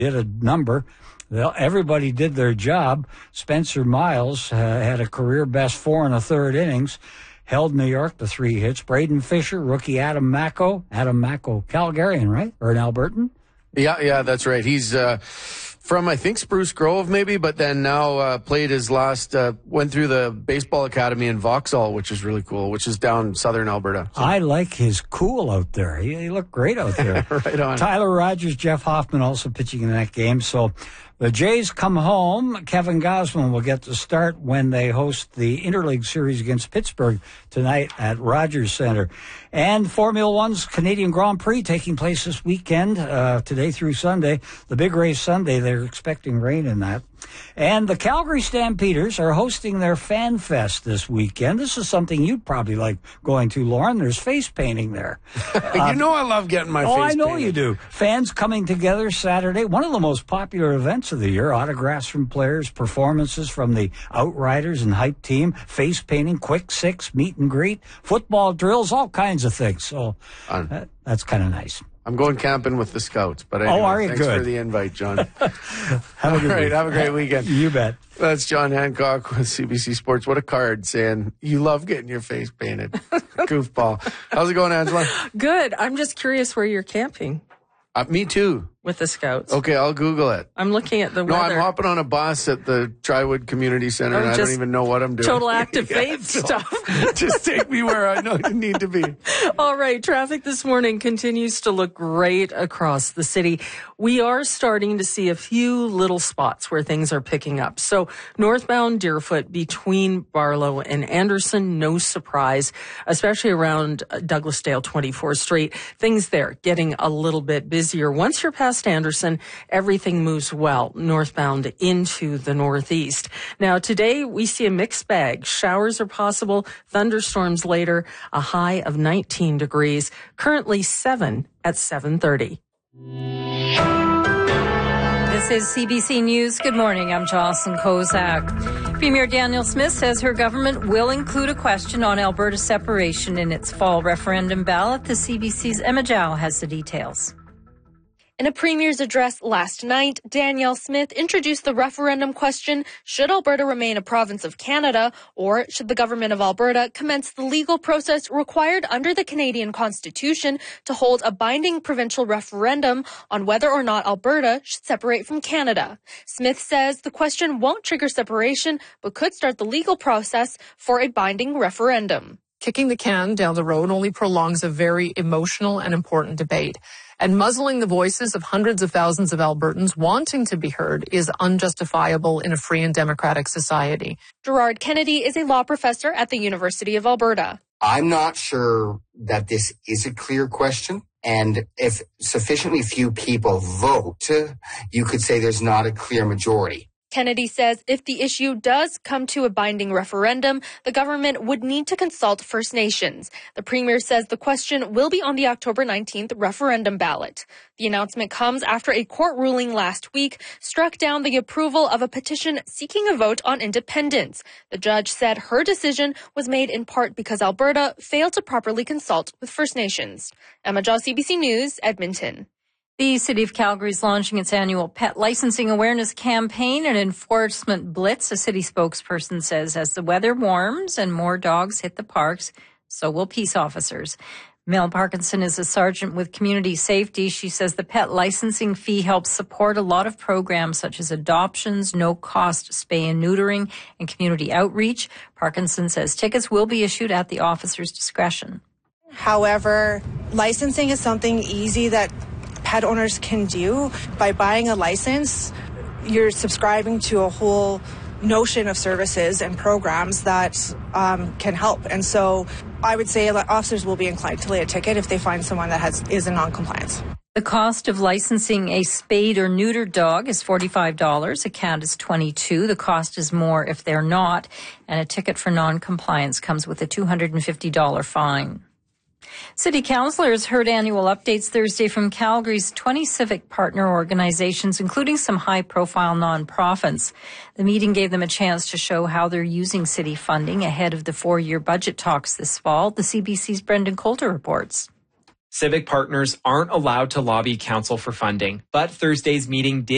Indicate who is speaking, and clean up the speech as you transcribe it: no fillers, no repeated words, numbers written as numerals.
Speaker 1: hit a number. Everybody did their job. Spencer Miles had a career best 4 1/3 innings, held New York to 3 hits. Braden Fisher, rookie Adam Mako, Calgarian, right? Or an Albertan?
Speaker 2: Yeah, that's right. He's from, I think, Spruce Grove maybe, but then now played his last, went through the baseball academy in Vauxhall, which is really cool, which is down southern Alberta. So.
Speaker 1: I like his cool out there. He looked great out there.
Speaker 2: Right on.
Speaker 1: Tyler Rogers, Jeff Hoffman also pitching in that game. So the Jays come home. Kevin Gausman will get to start when they host the Interleague Series against Pittsburgh tonight at Rogers Center. And Formula One's Canadian Grand Prix taking place this weekend, today through Sunday. The big race Sunday, they're expecting rain in that. And the Calgary Stampeders are hosting their Fan Fest this weekend. This is something you'd probably like going to, Lauren. There's face painting there.
Speaker 2: You know I love getting my face painted.
Speaker 1: Oh, I know you do. Fans coming together Saturday. One of the most popular events of the year. Autographs from players, performances from the Outriders and Hype team, face painting, quick six, meet and greet, football drills, all kinds of things. So that's kind of nice.
Speaker 2: I'm going camping with the Scouts, but anyway,
Speaker 1: are you?
Speaker 2: Thanks
Speaker 1: Good.
Speaker 2: for the invite, John.
Speaker 1: Have a good week.
Speaker 2: Have a great weekend.
Speaker 1: You bet.
Speaker 2: That's John Hancock with CBC Sports. What a card saying you love getting your face painted. Goofball. How's it going, Angela?
Speaker 3: Good. I'm just curious where you're camping.
Speaker 2: Me too.
Speaker 3: With the Scouts.
Speaker 2: Okay, I'll Google it.
Speaker 3: I'm looking at the weather.
Speaker 2: No, I'm hopping on a bus at the Triwood Community Center, and I don't even know what I'm doing.
Speaker 3: Total active faith stuff.
Speaker 2: Just take me where I know you need to be.
Speaker 3: All right, traffic this morning continues to look great across the city. We are starting to see a few little spots where things are picking up. So northbound Deerfoot between Barlow and Anderson, no surprise, especially around Douglasdale 24th Street. Things there getting a little bit busier. Once you're past Anderson, everything moves well northbound into the northeast. Now, today we see a mixed bag. Showers are possible, thunderstorms later, a high of 19 degrees, currently 7 at 7:30.
Speaker 4: This is CBC News. Good morning. I'm Jocelyn Kozak. Premier Danielle Smith says her government will include a question on Alberta separation in its fall referendum ballot. The CBC's Emma Zhao has the details.
Speaker 5: In a premier's address last night, Danielle Smith introduced the referendum question, should Alberta remain a province of Canada, or should the government of Alberta commence the legal process required under the Canadian Constitution to hold a binding provincial referendum on whether or not Alberta should separate from Canada. Smith says the question won't trigger separation, but could start the legal process for a binding referendum.
Speaker 6: Kicking the can down the road only prolongs a very emotional and important debate. And muzzling the voices of hundreds of thousands of Albertans wanting to be heard is unjustifiable in a free and democratic society.
Speaker 5: Gerard Kennedy is a law professor at the University of Alberta.
Speaker 7: I'm not sure that this is a clear question. And if sufficiently few people vote, you could say there's not a clear majority.
Speaker 5: Kennedy says if the issue does come to a binding referendum, the government would need to consult First Nations. The premier says the question will be on the October 19th referendum ballot. The announcement comes after a court ruling last week struck down the approval of a petition seeking a vote on independence. The judge said her decision was made in part because Alberta failed to properly consult with First Nations. Emma Jaw, CBC News, Edmonton.
Speaker 4: The City of Calgary is launching its annual pet licensing awareness campaign and enforcement blitz, a city spokesperson says. As the weather warms and more dogs hit the parks, so will peace officers. Mel Parkinson is a sergeant with community safety. She says the pet licensing fee helps support a lot of programs such as adoptions, no-cost spay and neutering, and community outreach. Parkinson says tickets will be issued at the officer's discretion.
Speaker 8: However, licensing is something easy that pet owners can do. By buying a license, you're subscribing to a whole notion of services and programs that can help. And so I would say that officers will be inclined to lay a ticket if they find someone that is in non-compliance.
Speaker 4: The cost of licensing a spayed or neutered dog is $45. A cat is $22. The cost is more if they're not. And a ticket for non-compliance comes with a $250 fine. City councillors heard annual updates Thursday from Calgary's 20 civic partner organizations, including some high-profile nonprofits. The meeting gave them a chance to show how they're using city funding ahead of the 4-year budget talks this fall. The CBC's Brendan Coulter reports.
Speaker 9: Civic partners aren't allowed to lobby council for funding, but Thursday's meeting did